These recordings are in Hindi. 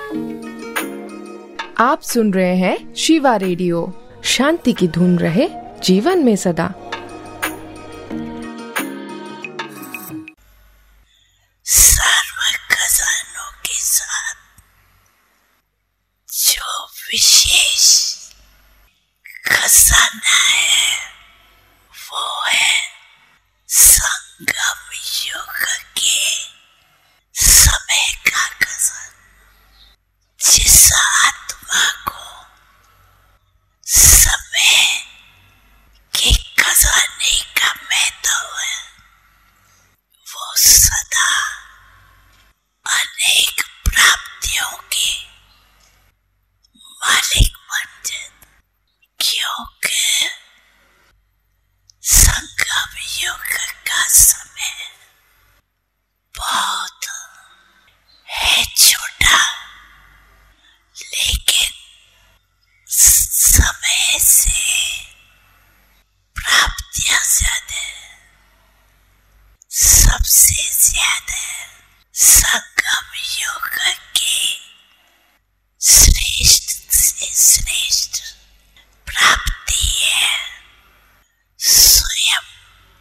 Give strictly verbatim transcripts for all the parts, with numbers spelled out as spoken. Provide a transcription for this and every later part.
आप सुन रहे हैं शिवा रेडियो। शांति की धुन रहे जीवन में सदा। सर्व खजानों के साथ जो विशेष खजाना है वो है संगम युग के समय का खजाना। जिस आत्मा को समय के खजाने का महत्व है वो सदा अनेक प्राप्तियों के मालिक बन जाता, क्योंकि संगम युग का समय बहुत है छोटा, लेकिन समय से प्राप्तियां ज्यादा, सबसे ज्यादा संगम युग के श्रेष्ठ से श्रेष्ठ प्राप्ति है स्वयं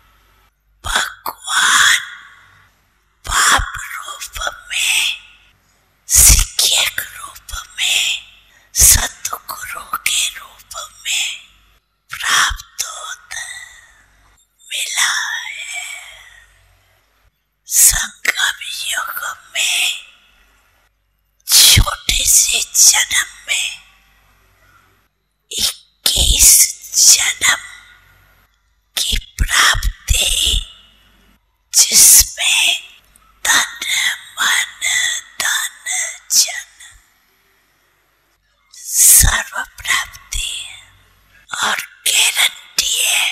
भगवान बाप रूप में, शिक्षक रूप में, सतगुरु के रूप में प्राप्त होता मिला है। संगम युग में छोटे से जन्म में इक्कीस जन्म की प्राप्ति, जिसमें तन मन धन जन सर्व प्राप्ति और गारंटी है।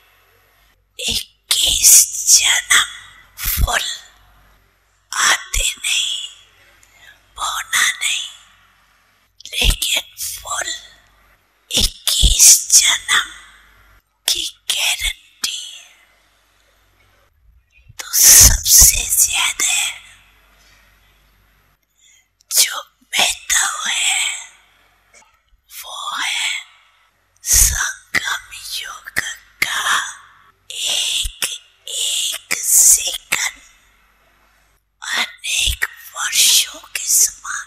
इक्कीस जन्म फुल आते नहीं, होना नहीं, लेकिन फुल इक्कीस जन्म की गारंटी है। तो सबसे ज्यादा जो महत्व है वो है संगम युग का एक एक सेकंड अनेक वर्षों के समान।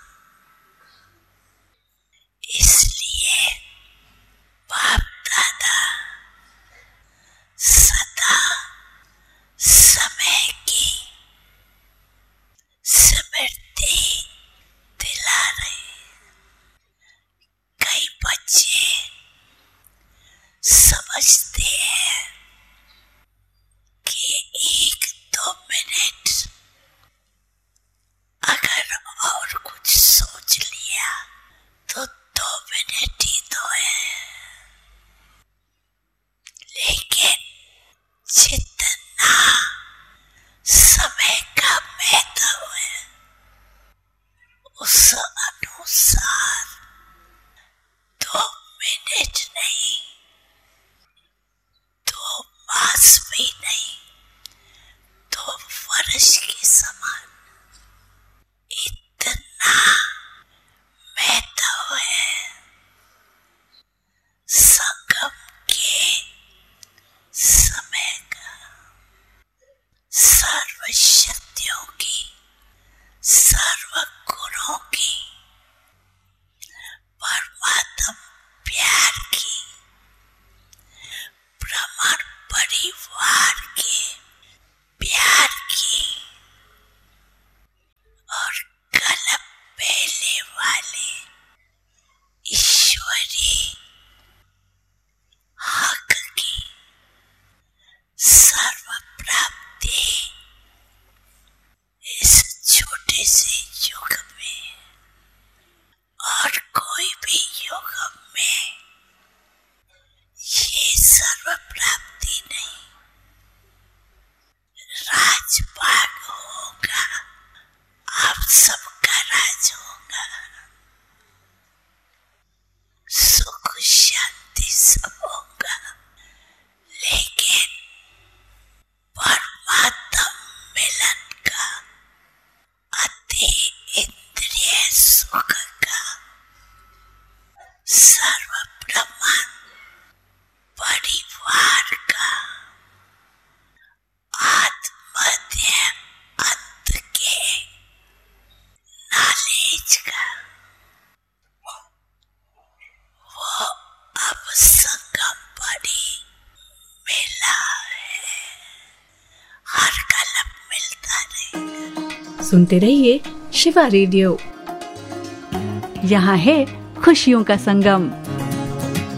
इसलिए बाप दादा सदा समय की स्मृति दिला रहे। कई बच्चे समझते हैं कि एक दो मिनट अगर और कुछ सोच लिया तो दो मिनट ही तो है, लेकिन जितना समय का महत्व है उस अनुसार दो मिनट नहीं, दो मास भी नहीं, दो वर्ष के समान इतना महत्व है संगम के समय का। सर्व शक्तियों की, सर्व गुणों की, परमात्मा प्यार की, ब्रह्मांड परिवार के प्यार की और कलम पहले वाले ईश्वरी हक की सर्व प्राप्ति इस छोटे से युग में और कोई भी युग में ये सर्व प्राप्ति नहीं। राजपाग होगा, आप सबका राज होगा, सुख शांति सब होगा, लेकिन परमात्मा मिलन का अति इंद्रिय सुख योग का सर्व ब्रह्मांड परिवार का आत्मध्य अंत के नॉलेज का वो अब संगम पड़ी मिला है, हर कलम मिलता रहेगा। सुनते रहिए शिवा रेडियो। यहाँ है खुशियों का संगम।